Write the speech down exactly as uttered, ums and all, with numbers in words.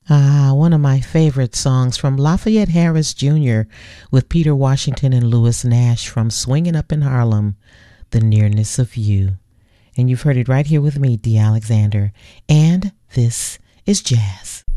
Ah, one of my favorite songs from Lafayette Harris Junior with Peter Washington and Louis Nash from Swingin' Up in Harlem, The Nearness of You. And you've heard it right here with me, Dee Alexander. And this is Jazz.